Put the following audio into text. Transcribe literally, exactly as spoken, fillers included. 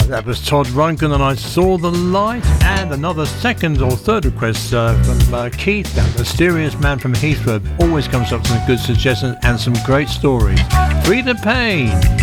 That was Todd Rundgren and I Saw the Light, and another second or third request uh, from uh, Keith, that mysterious man from Heathrow. Always comes up with some good suggestions and some great stories. Freda Payne.